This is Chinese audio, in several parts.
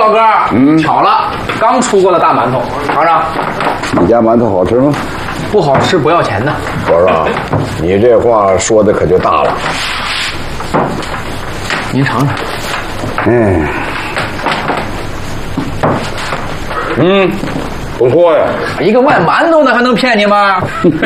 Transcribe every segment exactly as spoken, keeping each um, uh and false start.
老哥，嗯，巧了，刚出过的大馒头，尝尝。 你家馒头好吃吗？ 不好吃不要钱的。 我说，你这话说的可就大了。 您尝尝。 嗯，嗯，不错呀。 一个卖馒头的还能骗你吗？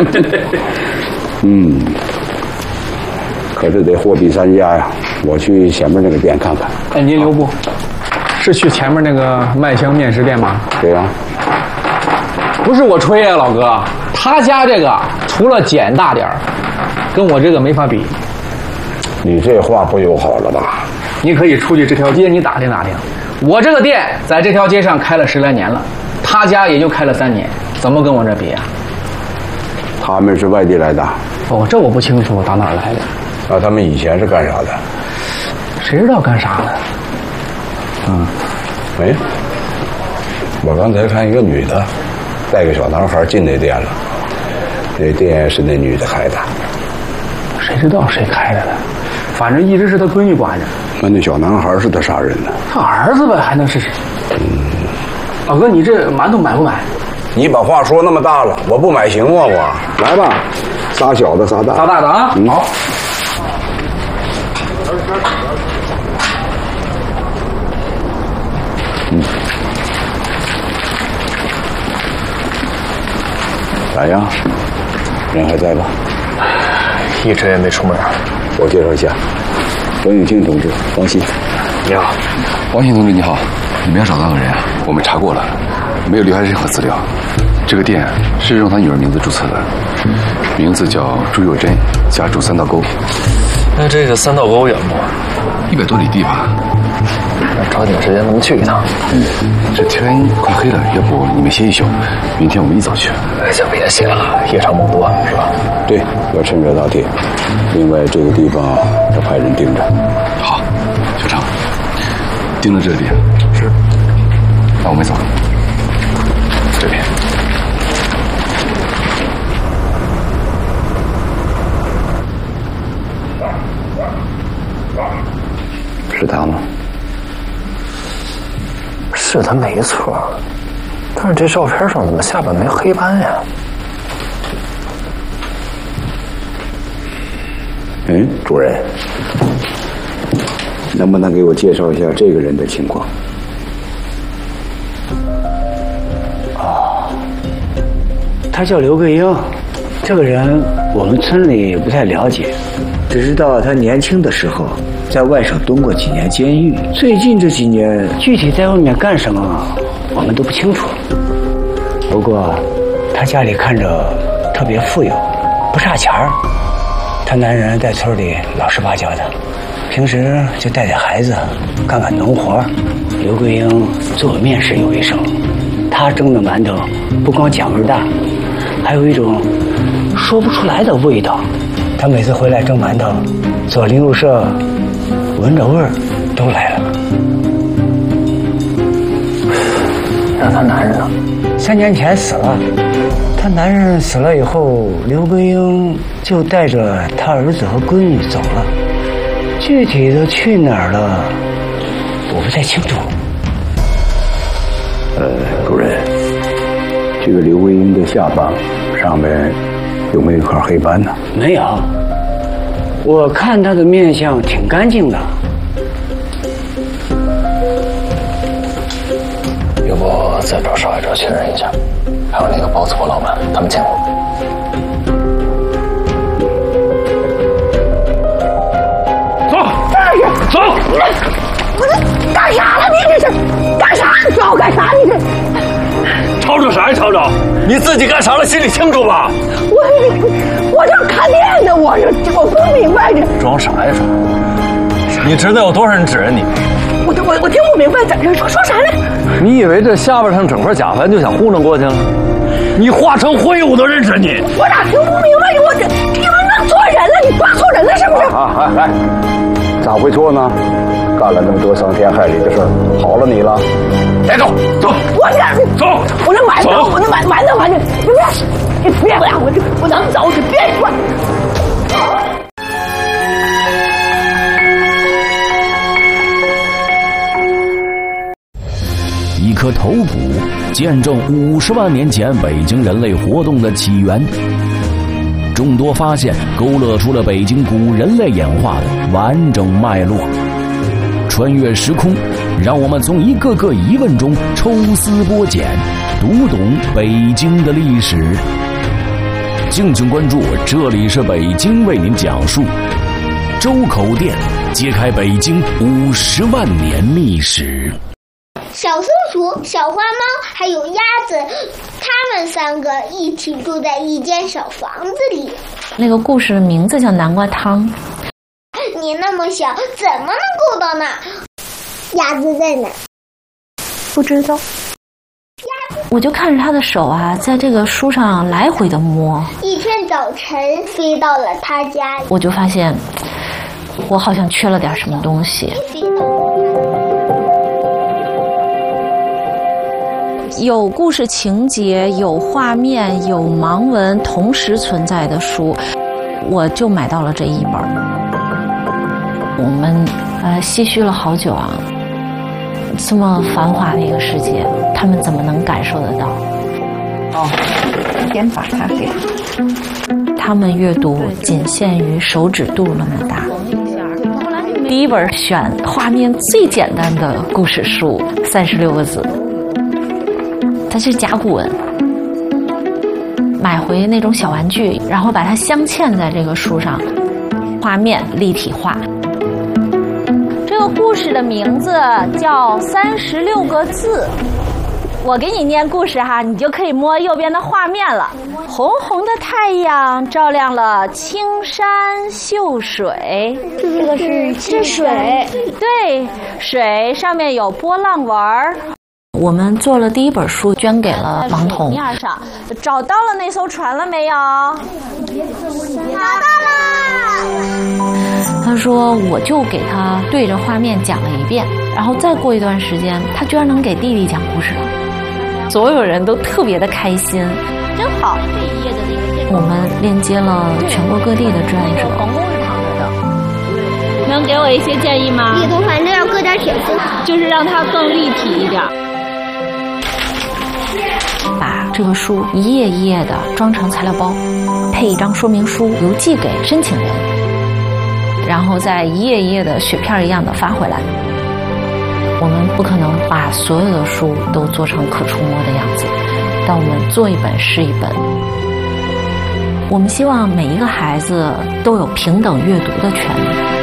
嗯，可是得货比三家呀。我去前面那个店看看。 哎，您留步，是去前面那个麦香面食店吗？ 对呀。 不是我吹呀，老哥，他家这个除了碱大点儿，跟我这个没法比。 你这话不友好了吧？ 你可以出去这条街，你打听打听。我这个店在这条街上开了十来年了，他家也就开了三年，怎么跟我这比啊？ 他们是外地来的。 哦，这我不清楚，打哪儿来的？ 那他们以前是干啥的？ 谁知道干啥的？ 嗯，哎，我刚才看一个女的，带个小男孩进那店了。那店是那女的开的。 谁知道谁开的呢？反正一直是他闺女管着。 那那小男孩是他啥人呢？ 他儿子呗，还能是谁？嗯，老哥，你这馒头买不买？ 你把话说那么大了，我不买行吗？我来吧，仨小的，仨大的， 仨大的啊！嗯、好。 嗯，咋样？人还在吧？ 一直也没出门。 我介绍一下，王永庆同志，王鑫。 你好， 王鑫同志你好，你们要找到的人啊，我们查过了，没有留下任何资料。这个店是用他女儿名字注册的，名字叫朱若珍，家住三道沟。 那这个三道沟远不？ 一百多里地吧。 抓紧时间能去一趟。 嗯，这天快黑了，要不你们歇一宿，明天我们一早去。 先别歇了，夜长梦多是吧？ 对，要趁热打铁。另外这个地方要派人盯着。 好，小常，盯着这里。 是。 那我们走。这边。 是他吗？ 是他没错，但是这照片上怎么下巴没黑斑呀？ 嗯，主任，能不能给我介绍一下这个人的情况？ 哦，他叫刘桂英，这个人我们村里不太了解，只知道他年轻的时候在外省蹲过几年监狱，最近这几年具体在外面干什么，我们都不清楚。不过，他家里看着特别富有，不差钱儿。他男人在村里老实巴交的，平时就带带孩子，干干农活。刘桂英做面食有一手，他蒸的馒头不光酱味大，还有一种说不出来的味道。他每次回来蒸馒头，左邻右舍闻着味儿都来了。 那他男人呢？ 三年前死了。他男人死了以后，刘桂英就带着他儿子和闺女走了。具体的去哪儿了，我不太清楚。 呃，主任，这个刘桂英的下巴上面有没有一块黑斑呢？ 没有，我看他的面相挺干净的。 要不再找少爷这确认一下，还有那个包子铺老板，他们见过。 走，走！ 我这干啥了？你这是干啥？你找我干啥？你这吵吵啥呀？吵吵！你自己干啥了？心里清楚吧？ 我我这看店呢，我这我不明白这装啥呀装？你知道有多少人指着你？ 我我我听不明白，怎么说说啥呢？ 你以为这下巴上整块假斑就想糊弄过去了？你化成灰我都认识你！ 我咋听不明白？我这你们弄错人了，你抓错人了是不是？ 啊，来来，咋会错呢？干了那么多伤天害理的事儿，好了你了，带走走。 我这走， 我这馒头，我这馒馒头馒头，你别你别管我，这我能走，你别管。 颗头骨，见证五十万年前北京人类活动的起源。众多发现勾勒出了北京古人类演化的完整脉络。穿越时空，让我们从一个个疑问中抽丝剥茧，读懂北京的历史。敬请关注，这里是北京为您讲述周口店，揭开北京五十万年历史。 小松鼠、小花猫还有鸭子，它们三个一起住在一间小房子里。 那个故事的名字叫南瓜汤。 你那么小，怎么能够到那？鸭子在哪？ 不知道。我就看着他的手啊，在这个书上来回的摸。 一天早晨，飞到了他家， 我就发现，我好像缺了点什么东西。有故事情节、有画面、有盲文同时存在的书，我就买到了这一本。我们呃唏嘘了好久啊，这么繁华的一个世界，他们怎么能感受得到？哦，先把它给。他们阅读仅限于手指肚那么大。第一本选画面最简单的故事书，三十六个字，它是甲骨文。买回那种小玩具，然后把它镶嵌在这个书上，画面立体化。这个故事的名字叫《三十六个字》，我给你念故事哈，你就可以摸右边的画面了。红红的太阳照亮了青山秀水， 这个是这水， 对，水上面有波浪纹儿。我们做了第一本书，捐给了盲童。面上找到了那艘船了没有？ 找到了。 他说，我就给他对着画面讲了一遍，然后再过一段时间，他居然能给弟弟讲故事了。所有人都特别的开心，真好。我们链接了全国各地的志愿者。皇宫是躺着的，能给我一些建议吗？ 里头反正要搁点铁丝， 就是让它更立体一点。把这个书一页一页的装成材料包，配一张说明书，邮寄给申请人，然后再一页一页的雪片一样的发回来。我们不可能把所有的书都做成可触摸的样子，但我们做一本是一本。我们希望每一个孩子都有平等阅读的权利。